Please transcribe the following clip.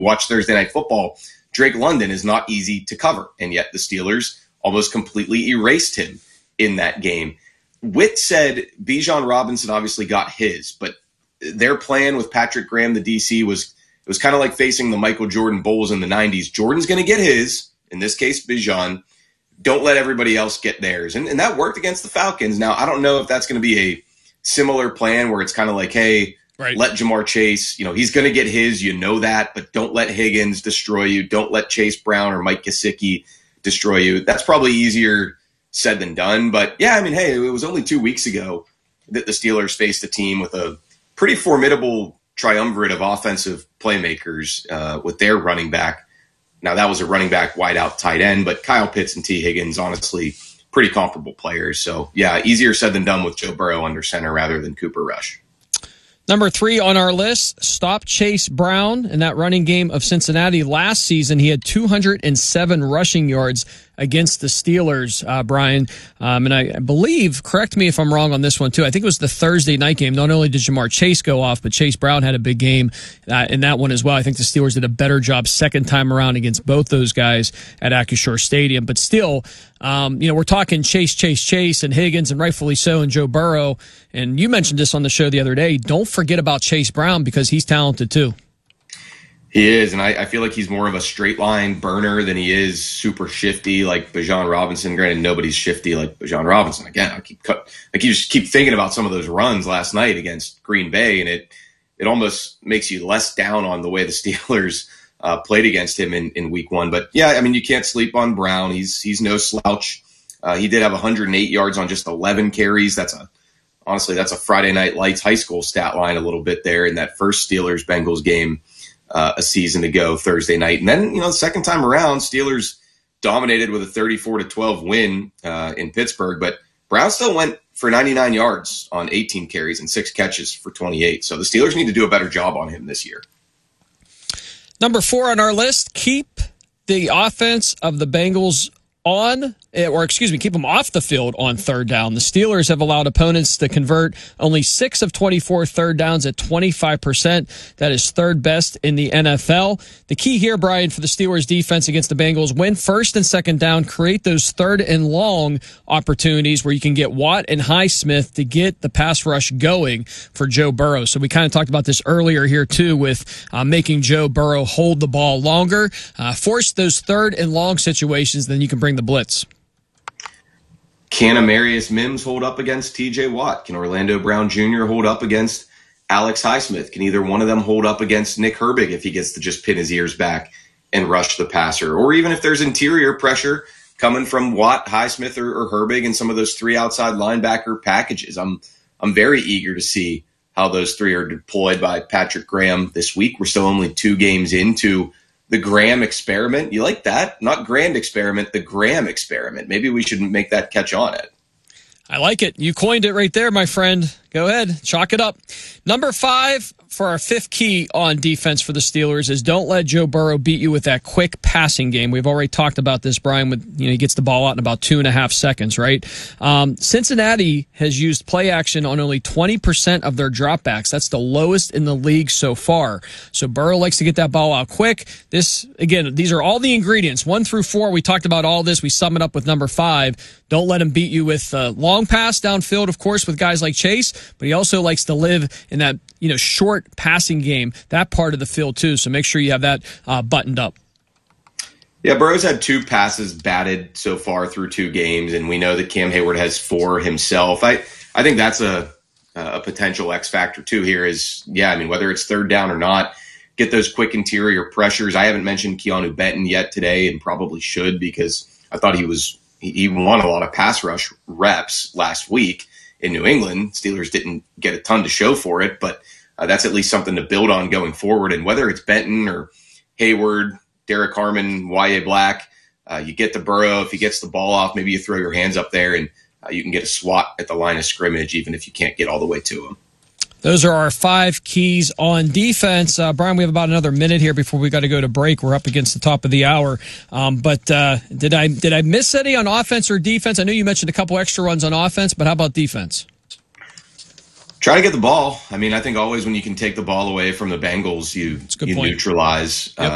watch Thursday Night Football, Drake London is not easy to cover, and yet the Steelers almost completely erased him in that game. Witt said Bijan Robinson obviously got his, but their plan with Patrick Graham, the DC, was kind of like facing the Michael Jordan Bulls in the 90s. Jordan's going to get his, in this case, Bijan. Don't let everybody else get theirs. And that worked against the Falcons. Now, I don't know if that's going to be a similar plan where it's kind of like, hey, right, let Jamar Chase, he's going to get his, that, but don't let Higgins destroy you. Don't let Chase Brown or Mike Gesicki destroy you. That's probably easier said than done. But, yeah, hey, it was only 2 weeks ago that the Steelers faced a team with a pretty formidable triumvirate of offensive playmakers with their running back. Now, that was a running back, wideout, tight end, but Kyle Pitts and T. Higgins, honestly, pretty comparable players. So, yeah, easier said than done with Joe Burrow under center rather than Cooper Rush. Number 3 on our list, stop Chase Brown in that running game of Cincinnati. Last season, he had 207 rushing yards against the Steelers, Brian. And I believe, correct me if I'm wrong on this one, too, I think it was the Thursday night game. Not only did Jamar Chase go off, but Chase Brown had a big game in that one as well. I think the Steelers did a better job second time around against both those guys at Acrisure Stadium. But still, we're talking Chase, and Higgins, and rightfully so, and Joe Burrow. And you mentioned this on the show the other day. Don't forget about Chase Brown because he's talented, too. He is, and I feel like he's more of a straight-line burner than he is super shifty like Bijan Robinson. Granted, nobody's shifty like Bijan Robinson. Again, I just keep thinking about some of those runs last night against Green Bay, and it almost makes you less down on the way the Steelers played against him in Week 1. But, yeah, you can't sleep on Brown. He's no slouch. He did have 108 yards on just 11 carries. Honestly, that's a Friday Night Lights high school stat line a little bit there in that first Steelers-Bengals game a season ago, Thursday night. And then, the second time around, Steelers dominated with a 34-12 win in Pittsburgh. But Brown still went for 99 yards on 18 carries and 6 catches for 28. So the Steelers need to do a better job on him this year. Number 4 on our list, keep the offense of the Bengals keep them off the field on third down. The Steelers have allowed opponents to convert only 6 of 24 third downs at 25%. That is third best in the NFL. The key here, Brian, for the Steelers defense against the Bengals, win first and second down, create those third and long opportunities where you can get Watt and Highsmith to get the pass rush going for Joe Burrow. So we kind of talked about this earlier here too with making Joe Burrow hold the ball longer, force those third and long situations, then you can bring the blitz. Can Amarius Mims hold up against TJ Watt? Can Orlando Brown Jr. hold up against Alex Highsmith? Can either one of them hold up against Nick Herbig if he gets to just pin his ears back and rush the passer? Or even if there's interior pressure coming from Watt, Highsmith, or Herbig and some of those 3 outside linebacker packages. I'm very eager to see how those 3 are deployed by Patrick Graham this week. We're still only 2 games into the Graham experiment. You like that? Not grand experiment, the Graham experiment. Maybe we should make that catch on it. I like it. You coined it right there, my friend. Go ahead. Chalk it up. Number 5 for our 5th key on defense for the Steelers is don't let Joe Burrow beat you with that quick passing game. We've already talked about this, Brian, with he gets the ball out in about 2.5 seconds, right? Cincinnati has used play action on only 20% of their dropbacks. That's the lowest in the league so far. So Burrow likes to get that ball out quick. These are all the ingredients. 1 through 4, we talked about all this. We sum it up with number 5. Don't let him beat you with long pass downfield, of course, with guys like Chase, but he also likes to live in that short passing game, that part of the field too. So make sure you have that buttoned up. Yeah, Burrow's had 2 passes batted so far through 2 games, and we know that Cam Hayward has 4 himself. I think that's a potential X factor too here is, whether it's third down or not, get those quick interior pressures. I haven't mentioned Keanu Benton yet today and probably should because I thought he won a lot of pass rush reps last week in New England. Steelers didn't get a ton to show for it, but that's at least something to build on going forward. And whether it's Benton or Hayward, Derek Harmon, Y.A. Black, you get to Burrow. If he gets the ball off, maybe you throw your hands up there and you can get a swat at the line of scrimmage, even if you can't get all the way to him. Those are our 5 keys on defense. Brian, we have about another minute here before we got to go to break. We're up against the top of the hour. But did I miss any on offense or defense? I know you mentioned a couple extra runs on offense, but how about defense? Try to get the ball. I think always when you can take the ball away from the Bengals, you neutralize